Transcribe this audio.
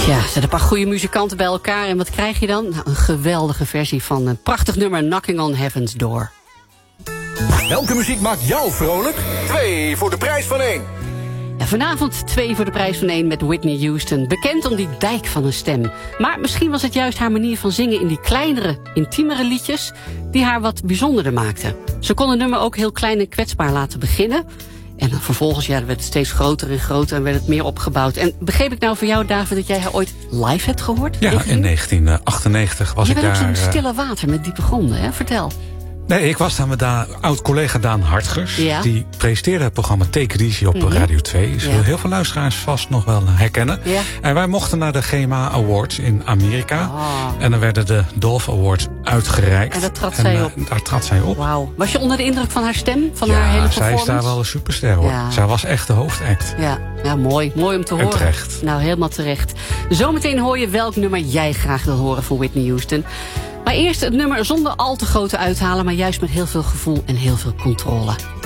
Ja, er zijn een paar goede muzikanten bij elkaar. En wat krijg je dan? Nou, een geweldige versie van een prachtig nummer, Knocking on Heaven's Door. Welke muziek maakt jou vrolijk? 2 voor de prijs van 1. Ja, vanavond 2 voor de prijs van 1 met Whitney Houston. Bekend om die dijk van een stem. Maar misschien was het juist haar manier van zingen in die kleinere, intiemere liedjes die haar wat bijzonderder maakten. Ze kon het nummer ook heel klein en kwetsbaar laten beginnen. En dan vervolgens werd het steeds groter en groter en werd het meer opgebouwd. En begreep ik nou van jou, David, dat jij haar ooit live hebt gehoord? Ja, in 1998 was ik daar. Je bent ook zo'n stille water met diepe gronden, hè? Vertel. Nee, ik was daar met oud-collega Daan Hartgers. Ja. Die presenteerde het programma Take It Easy op Radio 2. Zullen heel veel luisteraars vast nog wel herkennen. Ja. En wij mochten naar de GMA Awards in Amerika. Oh. En dan werden de Dove Awards uitgereikt. En daar trad zij op. Daar trad zij op. Wauw. Was je onder de indruk van haar stem? Van haar hele Ja, performance? zij is daar wel een superster hoor. Ja. Zij was echt de hoofdact. Ja, mooi. Mooi om te horen. Terecht. Nou, helemaal terecht. Zometeen hoor je welk nummer jij graag wil horen van Whitney Houston. Maar eerst het nummer zonder al te grote uithalen, maar juist met heel veel gevoel en heel veel controle.